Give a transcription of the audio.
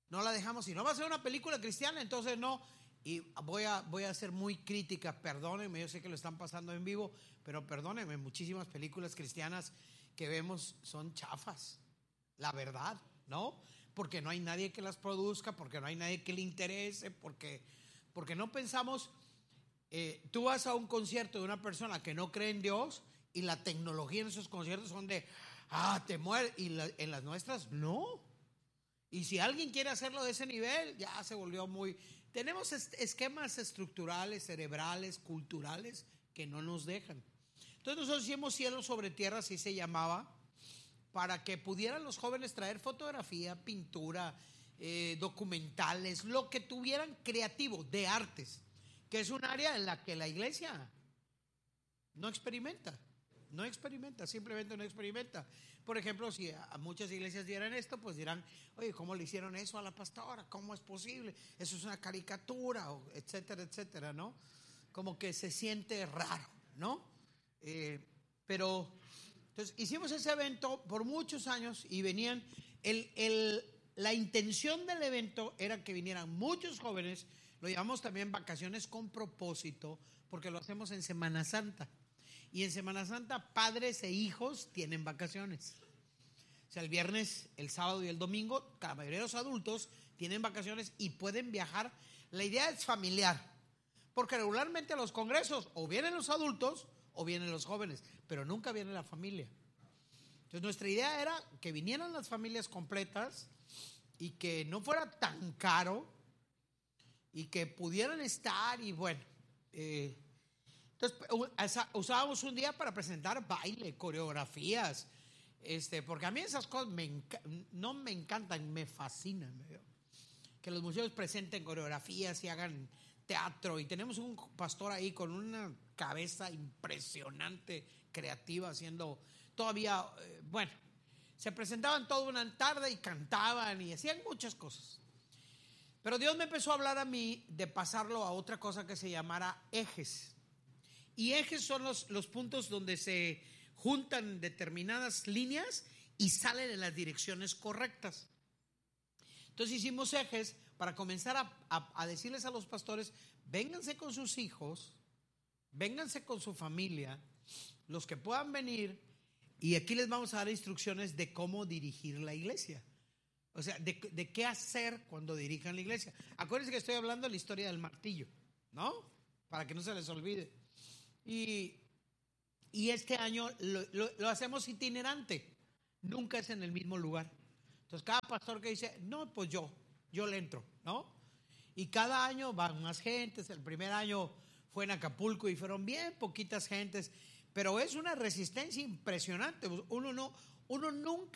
No la dejamos. Si no va a ser una película cristiana, entonces no. Y voy a ser muy crítica, perdónenme, yo sé que lo están pasando en vivo, pero perdónenme, muchísimas películas cristianas que vemos son chafas, la verdad, ¿no? Porque no hay nadie que las produzca, porque no hay nadie que le interese, porque no pensamos. Tú vas a un concierto de una persona que no cree en Dios y la tecnología en esos conciertos son de, te mueres, y en las nuestras no. Y si alguien quiere hacerlo de ese nivel, ya se volvió muy... Tenemos esquemas estructurales, cerebrales, culturales que no nos dejan. Entonces nosotros hicimos Cielo sobre Tierra, así se llamaba, para que pudieran los jóvenes traer fotografía, pintura, documentales, lo que tuvieran creativo, de artes, que es un área en la que la iglesia no experimenta. No experimenta, simplemente no experimenta. Por ejemplo, si a muchas iglesias dieran esto, pues dirán, oye, ¿cómo le hicieron eso a la pastora? ¿Cómo es posible? Eso es una caricatura, etcétera, etcétera, ¿no? Como que se siente raro, ¿no? Pero, entonces, hicimos ese evento por muchos años y venían, la intención del evento era que vinieran muchos jóvenes, lo llamamos también vacaciones con propósito, porque lo hacemos en Semana Santa. Y en Semana Santa, padres e hijos tienen vacaciones. O sea, el viernes, el sábado y el domingo, la mayoría de los adultos tienen vacaciones y pueden viajar. La idea es familiar, porque regularmente a los congresos o vienen los adultos o vienen los jóvenes, pero nunca viene la familia. Entonces nuestra idea era que vinieran las familias completas y que no fuera tan caro y que pudieran estar y bueno... Entonces usábamos un día para presentar baile, coreografías, porque a mí esas cosas no me encantan, me fascinan. Que los museos presenten coreografías y hagan teatro. Y tenemos un pastor ahí con una cabeza impresionante, creativa, haciendo todavía, bueno, se presentaban toda una tarde y cantaban y hacían muchas cosas. Pero Dios me empezó a hablar a mí de pasarlo a otra cosa que se llamara ejes. Y ejes son los puntos donde se juntan determinadas líneas y salen en las direcciones correctas. Entonces hicimos ejes para comenzar a decirles a los pastores, vénganse con sus hijos, vénganse con su familia, los que puedan venir, y aquí les vamos a dar instrucciones de cómo dirigir la iglesia. O sea, de qué hacer cuando dirijan la iglesia. Acuérdense que estoy hablando de la historia del martillo, ¿no? Para que no se les olvide. Y este año lo hacemos itinerante, nunca es en el mismo lugar. Entonces cada pastor que dice, no, pues yo le entro, ¿no? Y cada año van más gentes. El primer año fue en Acapulco y fueron bien poquitas gentes, pero es una resistencia impresionante. Uno nunca